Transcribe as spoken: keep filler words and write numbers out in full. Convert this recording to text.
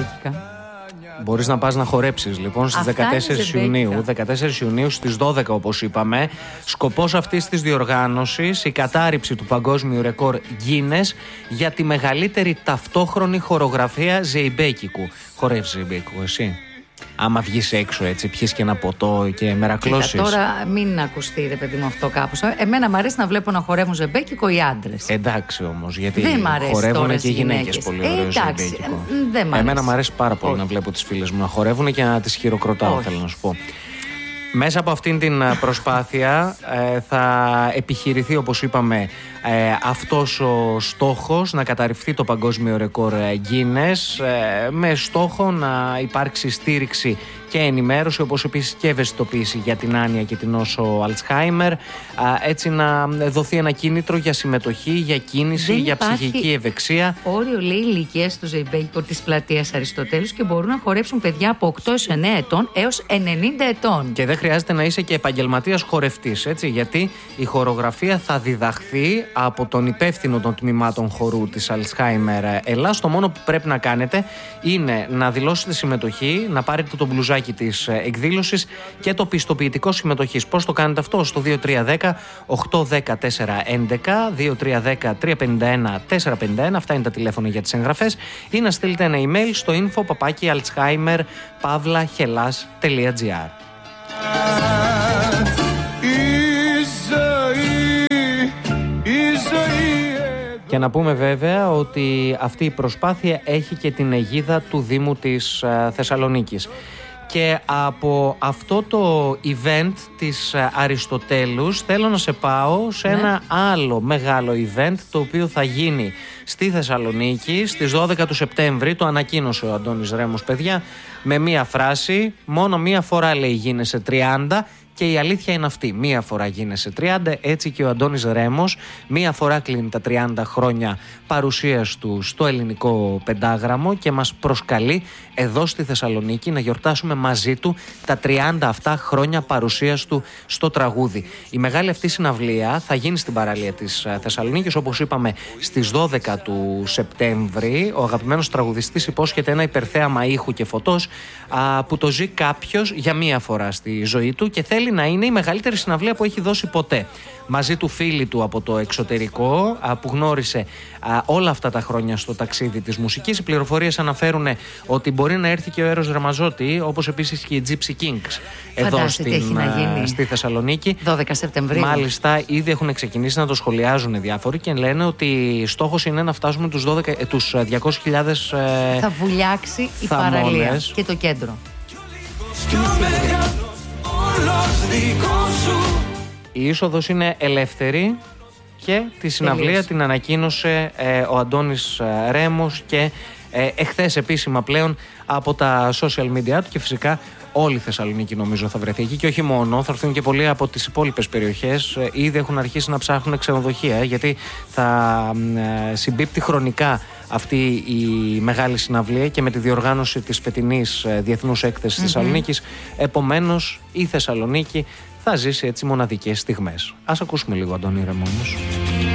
ζεμπέκικα. Μπορείς να πας να χορέψεις λοιπόν στις δεκατέσσερις Ιουνίου. δεκατέσσερις Ιουνίου στις δώδεκα, όπως είπαμε. Σκοπός αυτής της διοργάνωσης η κατάρριψη του παγκόσμιου ρεκόρ Guinness για τη μεγαλύτερη ταυτόχρονη χορογραφία ζεϊμπέκικου. Χορεύεις ζεϊμπέκικου εσύ? Άμα βγεις έξω έτσι, πιείς και ένα ποτό και μερακλώσεις. Κοίτα, τώρα μην ακουστεί, ρε παιδί μου, αυτό κάπως. Εμένα μου αρέσει να βλέπω να χορεύουν ζεμπέκικο οι άντρες. Εντάξει όμως, γιατί δεν χορεύουν και οι γυναίκες πολύ ωραίο ε, ζεμπέκικο. Δεν μ' αρέσει. Εμένα μου αρέσει πάρα πολύ Όχι. να βλέπω τις φίλες μου να χορεύουν και να τις χειροκροτάω, Όχι. θέλω να σου πω. Μέσα από αυτήν την προσπάθεια ε, θα επιχειρηθεί, όπως είπαμε, ε, αυτός ο στόχος, να καταρριφθεί το παγκόσμιο ρεκόρ Guinness, ε, με στόχο να υπάρξει στήριξη και ενημέρωση, όπως επίσης και ευαισθητοποίηση για την άνοια και την νόσο Αλτσχάιμερ, έτσι να δοθεί ένα κίνητρο για συμμετοχή, για κίνηση, Δεν για ψυχική ευεξία. Όριο, λέει, ηλικία στο ζεϊμπέκικο της πλατείας Αριστοτέλους και μπορούν να χορέψουν παιδιά από οκτώ έως εννέα ετών έως ενενήντα ετών. Και δεν χρειάζεται να είσαι και επαγγελματίας χορευτής, έτσι, γιατί η χορογραφία θα διδαχθεί από τον υπεύθυνο των τμήματων χορού της Αλτσχάιμερ Ελλάς. Το μόνο που πρέπει να κάνετε είναι να δηλώσετε συμμετοχή, να πάρετε το μπλουζάκι της εκδήλωσης και το πιστοποιητικό συμμετοχής. Πώς το κάνετε αυτό? Στο δύο τρία ένα μηδέν οκτώ ένα μηδέν τέσσερα ένα ένα, δύο τρία ένα μηδέν τρία πέντε ένα τέσσερα πέντε ένα, αυτά είναι τα τηλέφωνα για τις εγγραφές, ή να στείλετε ένα email στο info παπάκι alzheimer pavla hellas τελεία gr. Και να πούμε βέβαια ότι αυτή η προσπάθεια έχει και την αιγίδα του Δήμου της Θεσσαλονίκης. Και από αυτό το event της Αριστοτέλους θέλω να σε πάω σε ένα ναι. άλλο μεγάλο event, το οποίο θα γίνει στη Θεσσαλονίκη στις δώδεκα του Σεπτέμβρη. Το ανακοίνωσε ο Αντώνης Ρέμος, παιδιά, με μία φράση. Μόνο μία φορά, λέει, γίνεσαι τριάντα. Και η αλήθεια είναι αυτή. Μία φορά γίνεσαι τριάντα, έτσι και ο Αντώνης Ρέμος μία φορά κλείνει τα τριάντα χρόνια παρουσίας του στο ελληνικό πεντάγραμμο και μας προσκαλεί εδώ στη Θεσσαλονίκη να γιορτάσουμε μαζί του τα τριάντα αυτά χρόνια παρουσίας του στο τραγούδι. Η μεγάλη αυτή συναυλία θα γίνει στην παραλία της Θεσσαλονίκης, όπως είπαμε, στις δώδεκα του Σεπτέμβρη. Ο αγαπημένος τραγουδιστής υπόσχεται ένα υπερθέαμα ήχου και φωτός α, που το ζει κάποιος για μία φορά στη ζωή του και θέλει να είναι η μεγαλύτερη συναυλία που έχει δώσει ποτέ. Μαζί του φίλοι του από το εξωτερικό που γνώρισε όλα αυτά τα χρόνια στο ταξίδι της μουσικής. Οι πληροφορίες αναφέρουν ότι μπορεί να έρθει και ο Έρος Ραμαζότη, όπως επίσης και οι Gypsy Kings εδώ στην, στη Θεσσαλονίκη. δώδεκα Σεπτεμβρίου. Μάλιστα, ήδη έχουν ξεκινήσει να το σχολιάζουν διάφοροι και λένε ότι στόχος είναι να φτάσουμε τους, δώδεκα, τους διακόσιες χιλιάδες ε, θα βουλιάξει η παραλία και το κέντρο. Η είσοδος είναι ελεύθερη και τη συναυλία Τελείως. την ανακοίνωσε ε, ο Αντώνης ε, Ρέμος και ε, εχθές επίσημα πλέον από τα social media του, και φυσικά όλη η Θεσσαλονίκη νομίζω θα βρεθεί εκεί και όχι μόνο, θα έρθουν και πολλοί από τις υπόλοιπες περιοχές. Ε, ήδη έχουν αρχίσει να ψάχνουν ξενοδοχεία, γιατί θα ε, συμπίπτει χρονικά αυτή η μεγάλη συναυλία και με τη διοργάνωση της φετινής ε, Διεθνούς Έκθεσης mm-hmm. Θεσσαλονίκης. Επομένως η Θεσσαλονίκη θα ζήσει έτσι μοναδικές στιγμές. Ας ακούσουμε λίγο Αντώνη Ρεμό όμως.